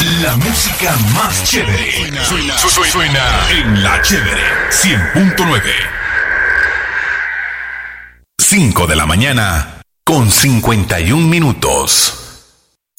La música más chévere. Suena en La Chévere 100.9. 5 de la mañana con 51 minutos.